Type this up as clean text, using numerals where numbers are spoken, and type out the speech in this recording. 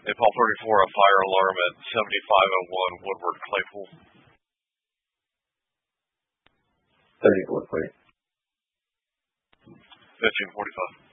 Paul 34, a fire alarm at 7501 Woodward Claypool. 34, please. 1545.